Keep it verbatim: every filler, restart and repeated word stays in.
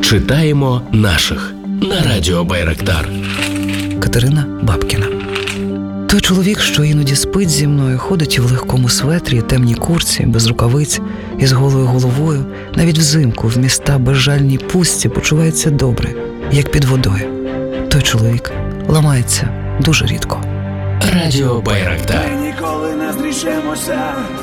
Читаємо наших на радіо Байрактар. Катерина Бабкіна. Той чоловік, що іноді спить зі мною, ходить в легкому светрі, темній курці, без рукавиць, із голою головою, навіть взимку в міста безжальній пустці почувається добре, як під водою. Той чоловік ламається дуже рідко. Радіо Байрактар. Ніколи не зрішемося.